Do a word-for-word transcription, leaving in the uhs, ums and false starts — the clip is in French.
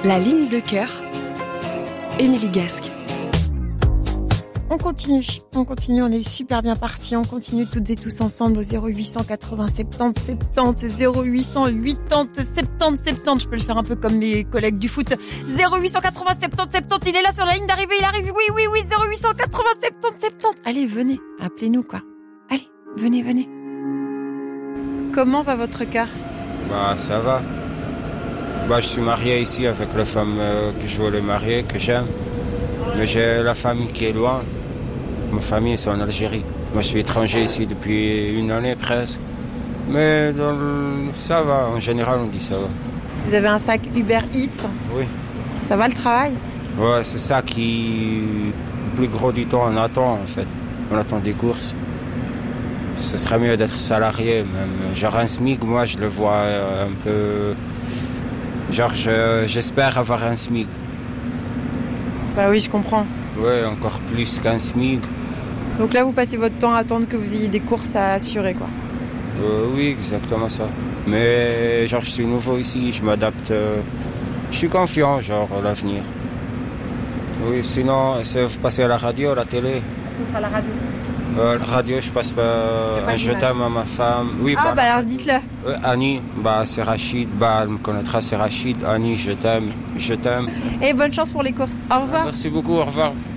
La ligne de cœur, Émilie Gasque. On continue, on continue, on est super bien partis, on continue toutes et tous ensemble au zéro huit cent quatre-vingts soixante-dix soixante-dix, zéro huit cent quatre-vingts soixante-dix soixante-dix, je peux le faire un peu comme mes collègues du foot, zéro huit cent quatre-vingts soixante-dix soixante-dix, il est là sur la ligne d'arrivée, il arrive, oui, oui, oui, zéro huit cent quatre-vingts soixante-dix soixante-dix, allez, venez, appelez-nous quoi, allez, venez, venez. Comment va votre cœur ? Bah ça va. Bah je suis marié ici avec la femme euh, que je voulais marier, que j'aime. Mais j'ai la famille qui est loin. Ma famille c'est en Algérie. Moi je suis étranger ici depuis une année presque. Mais dans le... ça va, en général on dit ça va. Vous avez un sac Uber Eats ? Oui. Ça va le travail ? Ouais, c'est ça qui... Le plus gros du temps on attend en fait. On attend des courses. Ce serait mieux d'être salarié même. Genre un SMIC, moi je le vois un peu... Genre je, j'espère avoir un SMIC. Bah oui, je comprends. Ouais, encore plus qu'un SMIC. Donc là, vous passez votre temps à attendre que vous ayez des courses à assurer, quoi. Euh, oui, exactement ça. Mais genre je suis nouveau ici, je m'adapte. Euh, je suis confiant, genre à l'avenir. Oui, sinon, si vous passez à la radio, à la télé. Ce sera la radio. Euh, la radio, je passe euh, un je t'aime à ma femme. Oui, ah, bah, bah alors dites-le. Euh, Annie, bah, c'est Rachid. Bah, elle me connaîtra, c'est Rachid. Annie, je t'aime, je t'aime. Et bonne chance pour les courses. Au revoir. Merci beaucoup, au revoir.